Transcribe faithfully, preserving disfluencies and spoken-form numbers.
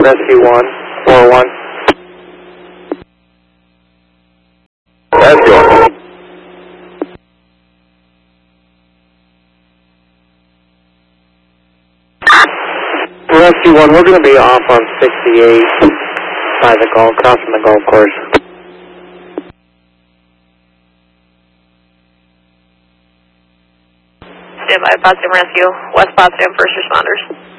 Rescue one, four one. Rescue one. Rescue one, we're going to be off on sixty-eight by the golf, crossing the golf course. Stand by, Potsdam Rescue. West Potsdam, first responders.